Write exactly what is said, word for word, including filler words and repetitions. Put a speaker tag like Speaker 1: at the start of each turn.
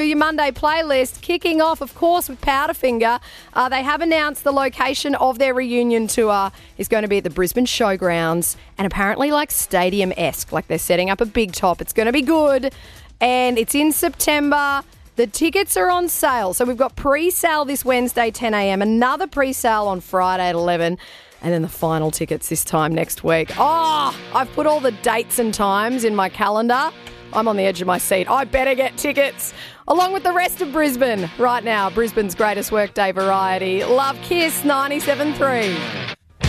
Speaker 1: Your Monday playlist kicking off, of course, with Powderfinger. Uh, they have announced the location of their reunion tour is going to be at the Brisbane Showgrounds, and apparently like stadium-esque, like they're setting up a big top. It's going to be good, and it's in September. The tickets are on sale. So we've got pre-sale this Wednesday, ten a.m, another pre-sale on Friday at eleven, and then the final tickets this time next week. Oh, I've put all the dates and times in my calendar. I'm on the edge of my seat. I better get tickets, along with the rest of Brisbane. Right now, Brisbane's greatest workday variety. Love Kiss ninety-seven point three.